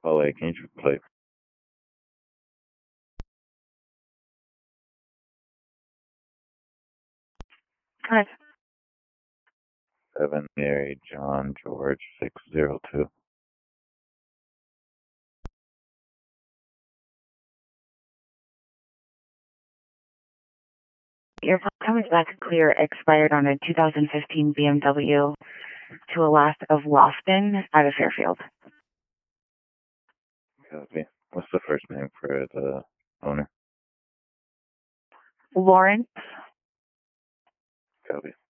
Oh, wait, can you just play Hi. 7 Mary John George 602? Your time is back clear expired on a 2015 BMW to a last of Lofton out of Fairfield. Copy. What's the first name for the owner? Lawrence. Copy.